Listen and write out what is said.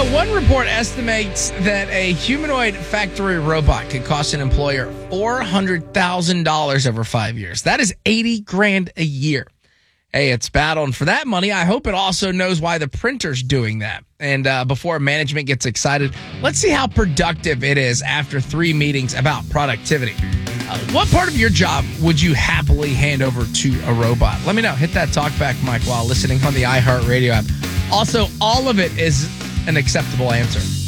One report estimates that a humanoid factory robot could cost an employer $400,000 over 5 years. That is $80,000 a year. Hey, it's battling for that money. I hope it also knows why the printer's doing that. And before management gets excited, let's see how productive it is after 3 meetings about productivity. What part of your job would you happily hand over to a robot? Let me know. Hit that talkback mic while listening on the iHeartRadio app. Also, all of it is an acceptable answer.